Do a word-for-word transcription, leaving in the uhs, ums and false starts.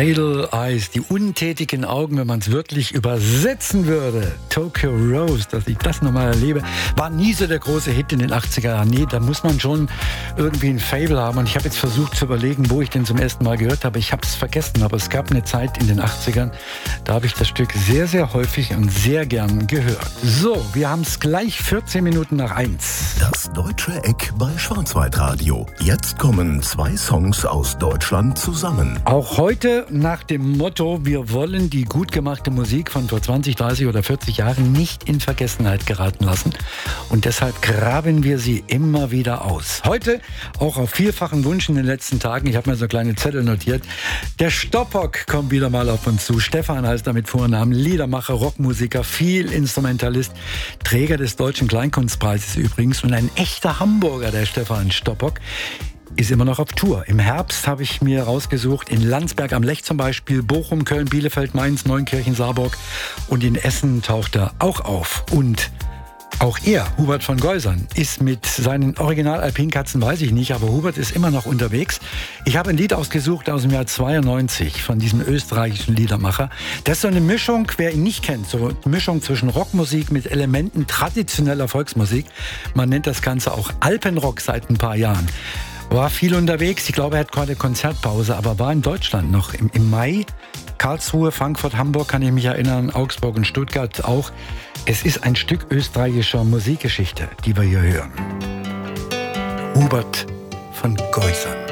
Idle Eyes, die untätigen Augen, wenn man es wirklich übersetzen würde. Tokyo Rose, dass ich das nochmal erlebe, war nie so der große Hit in den achtziger Jahren. Nee, da muss man schon irgendwie ein Fable haben. Und ich habe jetzt versucht zu überlegen, wo ich den zum ersten Mal gehört habe. Ich habe es vergessen, aber es gab eine Zeit in den achtzigern, da habe ich das Stück sehr, sehr häufig und sehr gern gehört. So, wir haben es gleich vierzehn Minuten nach eins. Das Deutsche Eck bei Schwarzwaldradio. Jetzt kommen zwei Songs aus Deutschland zusammen. Auch heute nach dem Motto, wir wollen die gut gemachte Musik von vor zwanzig, dreißig oder vierzig Jahren nicht in Vergessenheit geraten lassen. Und deshalb graben wir sie immer wieder aus. Heute, auch auf vielfachen Wunsch in den letzten Tagen, ich habe mir so kleine Zettel notiert, der Stoppock kommt wieder mal auf uns zu. Stefan heißt er mit Vornamen, Liedermacher, Rockmusiker, viel Instrumentalist, Träger des Deutschen Kleinkunstpreises übrigens und ein echter Hamburger, der Stefan Stoppock. Ist immer noch auf Tour. Im Herbst habe ich mir rausgesucht, in Landsberg am Lech zum Beispiel, Bochum, Köln, Bielefeld, Mainz, Neunkirchen, Saarburg und in Essen taucht er auch auf. Und auch er, Hubert von Geusern, ist mit seinen Original-Alpinkatzen, weiß ich nicht, aber Hubert ist immer noch unterwegs. Ich habe ein Lied ausgesucht aus dem Jahr zweiundneunzig von diesem österreichischen Liedermacher. Das ist so eine Mischung, wer ihn nicht kennt, so eine Mischung zwischen Rockmusik mit Elementen traditioneller Volksmusik. Man nennt das Ganze auch Alpenrock seit ein paar Jahren. War viel unterwegs, ich glaube, er hat gerade Konzertpause, aber war in Deutschland noch im, im Mai. Karlsruhe, Frankfurt, Hamburg kann ich mich erinnern, Augsburg und Stuttgart auch. Es ist ein Stück österreichischer Musikgeschichte, die wir hier hören. Hubert von Geusern.